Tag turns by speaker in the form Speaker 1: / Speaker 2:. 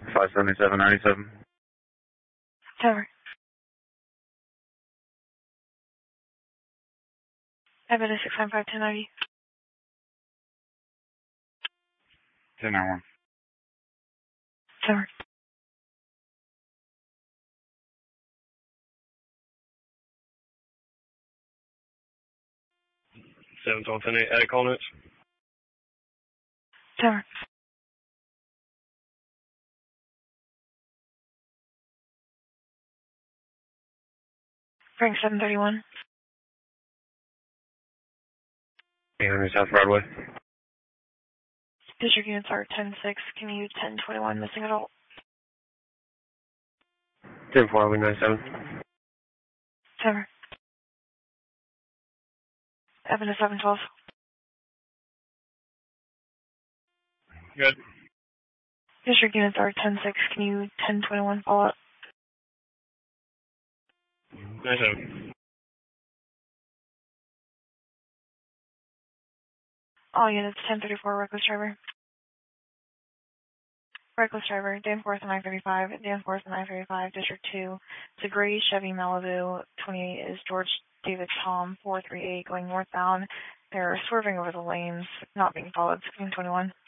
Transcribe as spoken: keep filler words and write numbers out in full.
Speaker 1: five seventy-seven ninety-seven.
Speaker 2: Tower. Evidence six nine five ten ninety.
Speaker 1: ten ninety-one.
Speaker 2: Tower.
Speaker 3: seven twelve ten eight, attic call notes.
Speaker 2: Tower. Frank seven thirty-one.
Speaker 1: eight hundred South Broadway.
Speaker 2: District units are ten six. Can you ten twenty-one missing adult?
Speaker 1: ten four ninety-seven.
Speaker 2: Tower. Evidence seven twelve.
Speaker 3: Good.
Speaker 2: District units are ten six. Can you ten twenty-one follow up?
Speaker 3: ninety-seven.
Speaker 2: All units ten thirty-four, reckless driver. Reckless driver, Danforth nine thirty-five, Danforth nine thirty-five, District two. It's a gray Chevy Malibu. twenty-eight is George David Tom four three eight going northbound. They're swerving over the lanes, not being followed. sixteen twenty-one.